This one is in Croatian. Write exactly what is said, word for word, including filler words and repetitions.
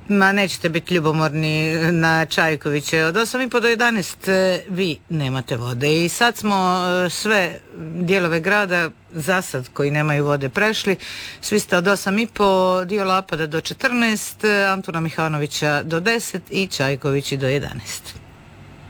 Ma nećete biti ljubomorni na Čajkoviće. Od osam i pol do jedanaest vi nemate vode i sad smo sve dijelove grada za sad koji nemaju vode prešli. Svi ste od osam i pol, dio Lapada do četrnaest, Antuna Mihanovića do deset i Čajkovići do jedanaest.